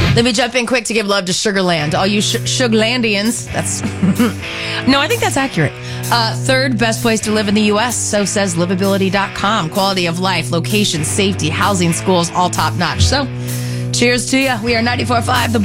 Let me jump in quick to give love to Sugarland. All you Sugarlandians, that's... No, I think that's accurate. Third best place to live in the U.S., so says livability.com. Quality of life, location, safety, housing, schools, all top notch. So, cheers to you. We are 94.5, the